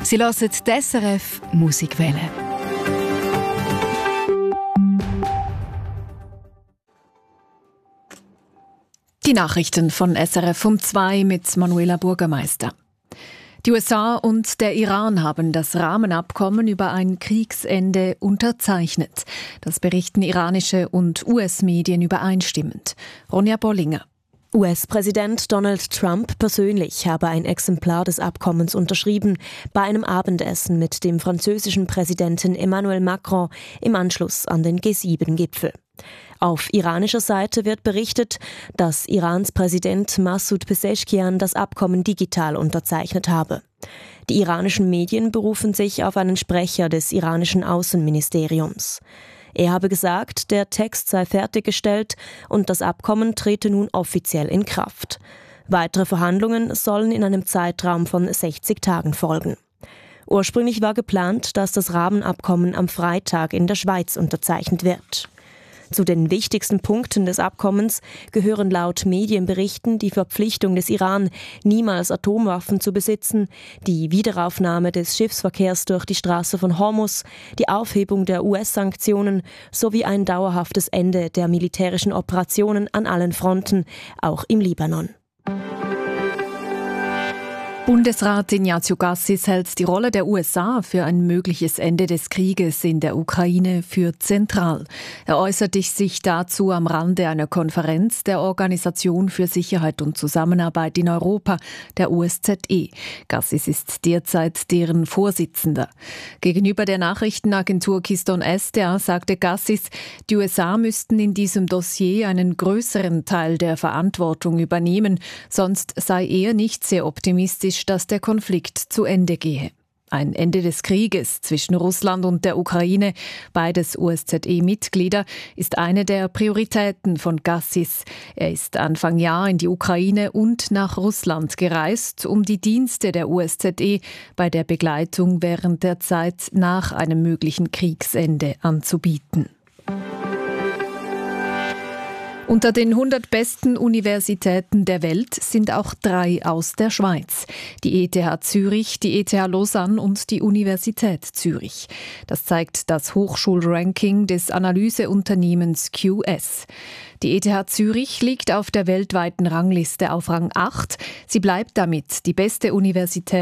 Sie hören die SRF Musikwelle. Die Nachrichten von SRF um 2 mit Manuela Bürgermeister. Die USA und der Iran haben das Rahmenabkommen über ein Kriegsende unterzeichnet. Das berichten iranische und US-Medien übereinstimmend. Ronja Bollinger. US-Präsident Donald Trump persönlich habe ein Exemplar des Abkommens unterschrieben bei einem Abendessen mit dem französischen Präsidenten Emmanuel Macron im Anschluss an den G7-Gipfel. Auf iranischer Seite wird berichtet, dass Irans Präsident Massoud Pezeshkian das Abkommen digital unterzeichnet habe. Die iranischen Medien berufen sich auf einen Sprecher des iranischen Außenministeriums. Er habe gesagt, der Text sei fertiggestellt und das Abkommen trete nun offiziell in Kraft. Weitere Verhandlungen sollen in einem Zeitraum von 60 Tagen folgen. Ursprünglich war geplant, dass das Rahmenabkommen am Freitag in der Schweiz unterzeichnet wird. Zu den wichtigsten Punkten des Abkommens gehören laut Medienberichten die Verpflichtung des Iran, niemals Atomwaffen zu besitzen, die Wiederaufnahme des Schiffsverkehrs durch die Straße von Hormuz, die Aufhebung der US-Sanktionen sowie ein dauerhaftes Ende der militärischen Operationen an allen Fronten, auch im Libanon. Bundesrat Ignazio Cassis hält die Rolle der USA für ein mögliches Ende des Krieges in der Ukraine für zentral. Er äußerte sich dazu am Rande einer Konferenz der Organisation für Sicherheit und Zusammenarbeit in Europa, der OSZE. Cassis ist derzeit deren Vorsitzender. Gegenüber der Nachrichtenagentur Keystone SDA sagte Cassis, die USA müssten in diesem Dossier einen größeren Teil der Verantwortung übernehmen, sonst sei er nicht sehr optimistisch, dass der Konflikt zu Ende gehe. Ein Ende des Krieges zwischen Russland und der Ukraine, beides OSZE-Mitglieder, ist eine der Prioritäten von Cassis. Er ist Anfang Jahr in die Ukraine und nach Russland gereist, um die Dienste der OSZE bei der Begleitung während der Zeit nach einem möglichen Kriegsende anzubieten. Unter den 100 besten Universitäten der Welt sind auch 3 aus der Schweiz. Die ETH Zürich, die ETH Lausanne und die Universität Zürich. Das zeigt das Hochschulranking des Analyseunternehmens QS. Die ETH Zürich liegt auf der weltweiten Rangliste auf Rang 8. Sie bleibt damit die beste Universität